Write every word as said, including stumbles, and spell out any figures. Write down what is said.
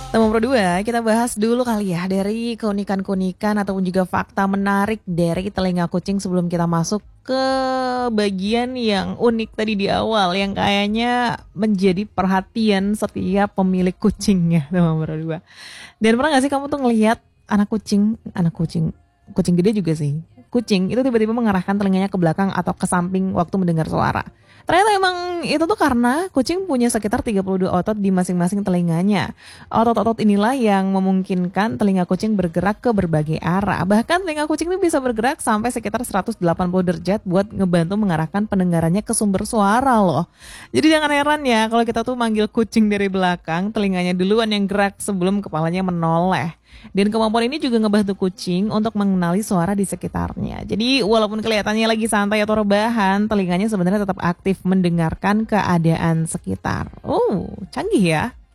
Nomor dua, kita bahas dulu kali ya dari keunikan-keunikan ataupun juga fakta menarik dari telinga kucing sebelum kita masuk ke bagian yang unik tadi di awal yang kayaknya menjadi perhatian setiap pemilik kucingnya. Nomor dua. Dan pernah gak sih kamu tuh ngelihat anak kucing, anak kucing, kucing gede juga sih. Kucing itu tiba-tiba mengarahkan telinganya ke belakang atau ke samping waktu mendengar suara. Ternyata emang itu tuh karena kucing punya sekitar tiga puluh dua otot di masing-masing telinganya. Otot-otot inilah yang memungkinkan telinga kucing bergerak ke berbagai arah. Bahkan telinga kucing itu bisa bergerak sampai sekitar seratus delapan puluh derajat buat ngebantu mengarahkan pendengarannya ke sumber suara loh. Jadi jangan heran ya kalau kita tuh manggil kucing dari belakang, telinganya duluan yang gerak sebelum kepalanya menoleh. Dan kemampuan ini juga ngebantu kucing untuk mengenali suara di sekitarnya. Jadi walaupun kelihatannya lagi santai atau rebahan, telinganya sebenarnya tetap aktif mendengarkan keadaan sekitar. Oh, canggih ya.